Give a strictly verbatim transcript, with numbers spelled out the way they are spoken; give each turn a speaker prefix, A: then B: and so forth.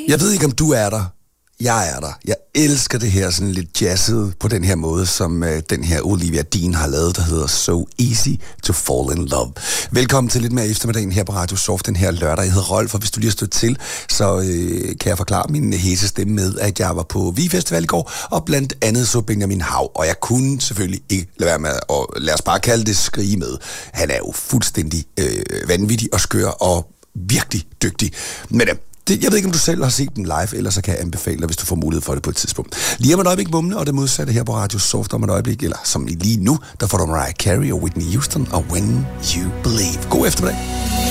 A: Jeg ved ikke, om du er der. Jeg er der. Jeg elsker det her sådan lidt jazzet på den her måde, som øh, den her Olivia Dean har lavet, der hedder So Easy to Fall in Love. Velkommen til lidt mere eftermiddagen her på Radio Soft den her lørdag. Jeg hedder Rolf, og hvis du lige har stødt til, så øh, kan jeg forklare min hæse stemme med, at jeg var på Vi Festival i går, og blandt andet så Benjamin Hav, og jeg kunne selvfølgelig ikke lade være med at, lad os bare kalde det, skrige med. Han er jo fuldstændig øh, vanvittig og skør og virkelig dygtig. Men øh, Det, jeg ved ikke, om du selv har set den live, eller så kan jeg anbefale dig, hvis du får mulighed for det på et tidspunkt. Lige om et øjeblik Mumle, og det modsatte her på Radio Soft om et øjeblik, eller som lige nu, der får du Mariah Carey og Whitney Houston og When You Believe. God eftermiddag.